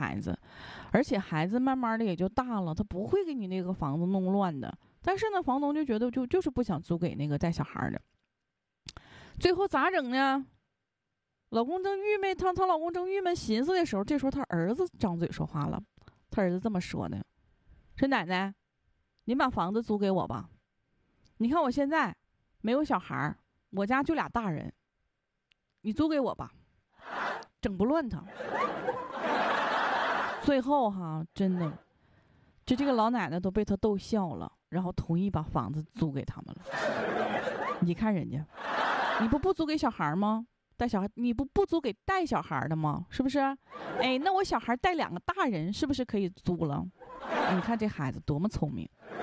孩子，而且孩子慢慢的也就大了，他不会给你那个房子弄乱的。但是呢，房东就觉得就是不想租给那个带小孩的。最后咋整呢？老公正郁闷，她老公正郁闷寻思的时候，这时候他儿子张嘴说话了。他儿子这么说的：“说奶奶，您把房子租给我吧。你看我现在没有小孩，我家就俩大人，你租给我吧，整不乱他。”最后哈，真的，这个老奶奶都被他逗笑了，然后同意把房子租给他们了。你看人家，你不租给小孩吗？带小孩，你不租给带小孩的吗？是不是？哎，那我小孩带2个大人，是不是可以租了？你看这孩子多么聪明。